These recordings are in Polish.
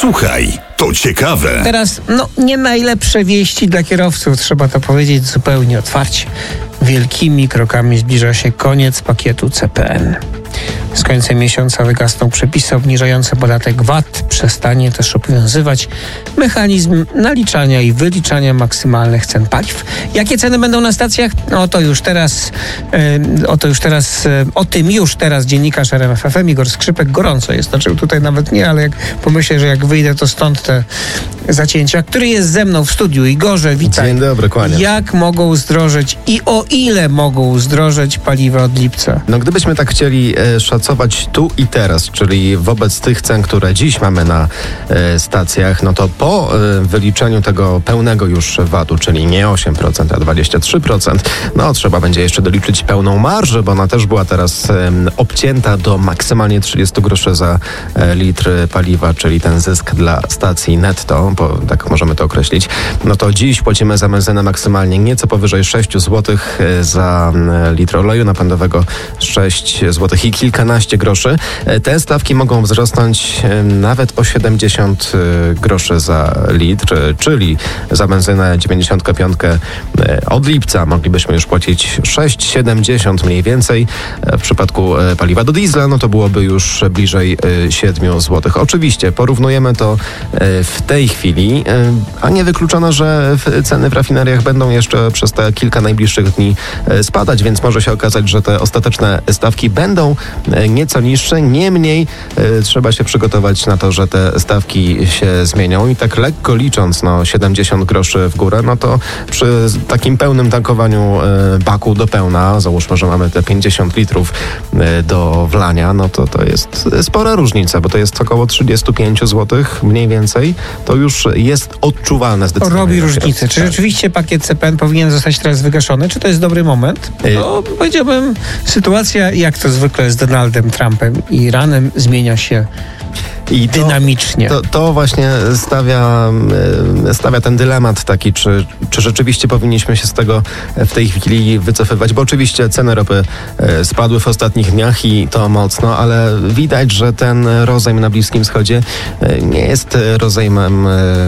Słuchaj, to ciekawe. Teraz, nie najlepsze wieści dla kierowców, trzeba to powiedzieć zupełnie otwarcie. Wielkimi krokami zbliża się koniec pakietu CPN. Z końcem miesiąca wygasną przepisy obniżające podatek VAT. Przestanie też obowiązywać mechanizm naliczania i wyliczania maksymalnych cen paliw. Jakie ceny będą na stacjach? O tym już teraz dziennikarz RMF FM Igor Skrzypek gorąco jest. Znaczy tutaj nawet nie, ale jak pomyślę, że jak wyjdę, to stąd te zacięcia. Który jest ze mną w studiu. Igorze, witaj. Dzień dobry, kłaniam. Jak mogą zdrożeć i o ile mogą zdrożeć paliwa od lipca? Gdybyśmy tak chcieli szacować tu i teraz, czyli wobec tych cen, które dziś mamy na stacjach, to po wyliczeniu tego pełnego już VAT-u, czyli nie 8%, a 23%, trzeba będzie jeszcze doliczyć pełną marżę, bo ona też była teraz obcięta do maksymalnie 30 groszy za litr paliwa, czyli ten zysk dla stacji netto, bo tak możemy to określić. To dziś płacimy za benzynę maksymalnie nieco powyżej 6 zł, za litr oleju napędowego 6 zł i kilkanaście groszy. Te stawki mogą wzrosnąć nawet o 70 groszy za litr, czyli za benzynę 95 od lipca moglibyśmy już płacić 6,70 mniej więcej. W przypadku paliwa do diesla, to byłoby już bliżej 7 zł. Oczywiście porównujemy to w tej chwili, a nie wykluczono, że ceny w rafineriach będą jeszcze przez te kilka najbliższych dni spadać, więc może się okazać, że te ostateczne stawki będą nieco niższe. Niemniej trzeba się przygotować na to, że te stawki się zmienią i tak lekko licząc 70 groszy w górę, to przy takim pełnym tankowaniu baku do pełna, załóżmy, że mamy te 50 litrów do wlania, to jest spora różnica, bo to jest około 35 zł mniej więcej. To już jest odczuwalne zdecydowanie. Robi różnicę. Czy rzeczywiście pakiet CPN powinien zostać teraz wygaszony? Czy to jest dobry moment? Powiedziałbym, sytuacja jak to zwykle z Donaldem Trumpem i Iranem zmienia się i dynamicznie. To właśnie stawia ten dylemat taki, czy rzeczywiście powinniśmy się z tego w tej chwili wycofywać, bo oczywiście ceny ropy spadły w ostatnich dniach i to mocno, ale widać, że ten rozejm na Bliskim Wschodzie nie jest rozejmem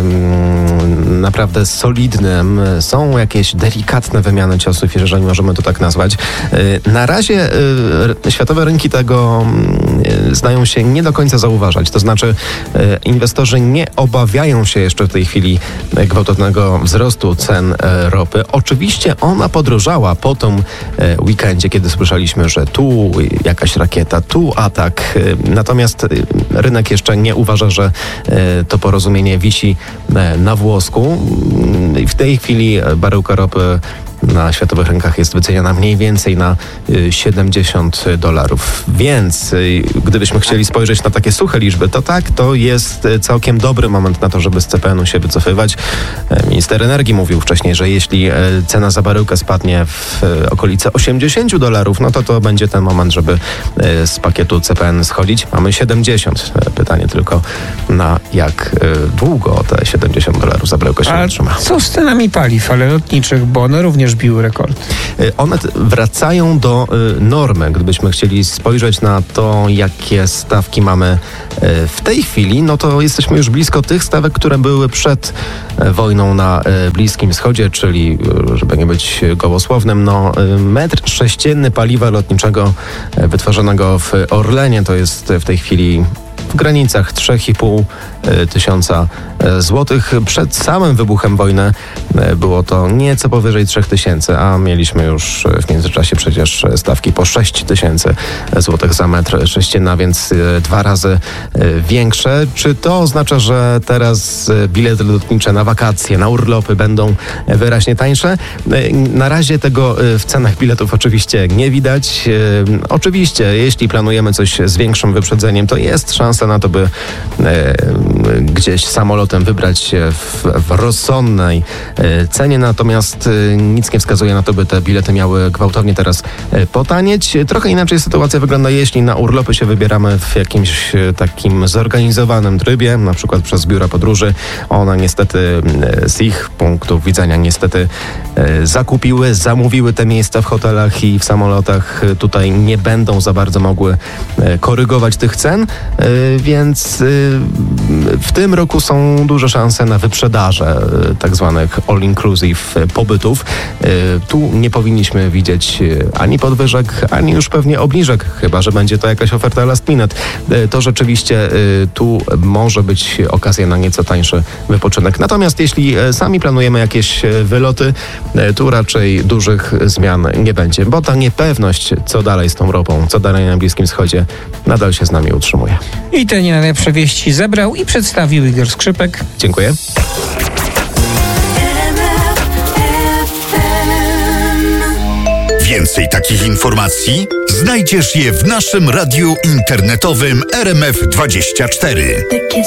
naprawdę solidnym. Są jakieś delikatne wymiany ciosów, jeżeli możemy to tak nazwać. Na razie światowe rynki tego zdają się nie do końca zauważać. To znaczy inwestorzy nie obawiają się jeszcze w tej chwili gwałtownego wzrostu cen ropy. Oczywiście ona podrożała po tym weekendzie, kiedy słyszeliśmy, że tu jakaś rakieta, tu atak. Natomiast rynek jeszcze nie uważa, że to porozumienie wisi na włosku. W tej chwili baryłka ropy na światowych rynkach jest wyceniana mniej więcej na $70. Więc gdybyśmy chcieli spojrzeć na takie suche liczby, to jest całkiem dobry moment na to, żeby z CPN-u się wycofywać. Minister energii mówił wcześniej, że jeśli cena za baryłkę spadnie w okolice $80, to będzie ten moment, żeby z pakietu CPN schodzić. Mamy 70. Pytanie tylko, na jak długo te $70 za baryłkę się utrzyma. Co z cenami paliw, ale lotniczych, bo one również biły rekord? One wracają do normy. Gdybyśmy chcieli spojrzeć na to, jakie stawki mamy w tej chwili, to jesteśmy już blisko tych stawek, które były przed wojną na Bliskim Wschodzie, czyli, żeby nie być gołosłownym, metr sześcienny paliwa lotniczego wytworzonego w Orlenie to jest w tej chwili w granicach 3,5 tysiąca złotych. Przed samym wybuchem wojny było to nieco powyżej 3000, a mieliśmy już w międzyczasie przecież stawki po 6000 złotych za metr sześcienny, a więc 2 razy większe. Czy to oznacza, że teraz bilety lotnicze na wakacje, na urlopy będą wyraźnie tańsze? Na razie tego w cenach biletów oczywiście nie widać. Oczywiście, jeśli planujemy coś z większym wyprzedzeniem, to jest szansa na to, by gdzieś samolotem wybrać się w rozsądnej cenie, natomiast nic nie wskazuje na to, by te bilety miały gwałtownie teraz potanieć. Trochę inaczej sytuacja wygląda, jeśli na urlopy się wybieramy w jakimś takim zorganizowanym trybie, na przykład przez biura podróży. One niestety z ich punktu widzenia zamówiły te miejsca w hotelach i w samolotach. Tutaj nie będą za bardzo mogły korygować tych cen, więc w tym roku są duże szanse na wyprzedaże tak zwanych all-inclusive pobytów. Tu nie powinniśmy widzieć ani podwyżek, ani już pewnie obniżek, chyba że będzie to jakaś oferta last minute. To rzeczywiście tu może być okazja na nieco tańszy wypoczynek. Natomiast jeśli sami planujemy jakieś wyloty, tu raczej dużych zmian nie będzie, bo ta niepewność, co dalej z tą ropą, co dalej na Bliskim Wschodzie, nadal się z nami utrzymuje. I te nie najlepsze wieści zebrał i przedstawił Igor Skrzypek. Dziękuję. Więcej takich informacji znajdziesz je w naszym radiu internetowym RMF24.